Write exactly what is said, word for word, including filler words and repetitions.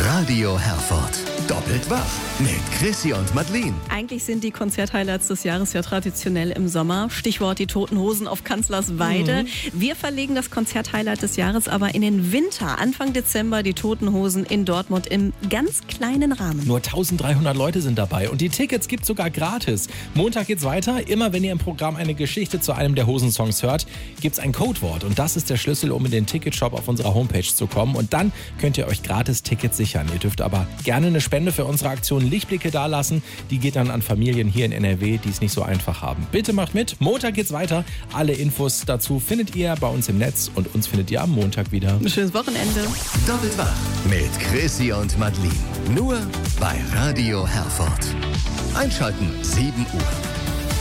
Radio Herford. Doppelt wach mit Chrissy und Madeleine. Eigentlich sind die Konzerthighlights des Jahres ja traditionell im Sommer. Stichwort die Toten Hosen auf Kanzlersweide. Mhm. Wir verlegen das Konzerthighlight des Jahres aber in den Winter. Anfang Dezember die Toten Hosen in Dortmund im ganz kleinen Rahmen. Nur dreizehnhundert Leute sind dabei und die Tickets gibt's sogar gratis. Montag geht's weiter. Immer wenn ihr im Programm eine Geschichte zu einem der Hosensongs hört, gibt's ein Codewort. Und das ist der Schlüssel, um in den Ticketshop auf unserer Homepage zu kommen. Und dann könnt ihr euch gratis Tickets sichern. Ihr dürft aber gerne eine Spende für unsere Aktion Lichtblicke dalassen. Die geht dann an Familien hier in N R W, die es nicht so einfach haben. Bitte macht mit. Montag geht's weiter. Alle Infos dazu findet ihr bei uns im Netz und uns findet ihr am Montag wieder. Ein schönes Wochenende. Doppelt wach mit Chrissy und Madeleine. Nur bei Radio Herford. Einschalten sieben Uhr.